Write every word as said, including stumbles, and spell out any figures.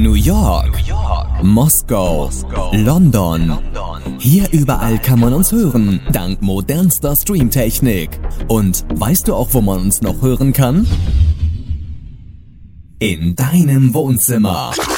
New York, New York, Moskau, Moskau, London. London. Hier überall kann man uns hören, dank modernster Streamtechnik. Und weißt du auch, wo man uns noch hören kann? In deinem Wohnzimmer.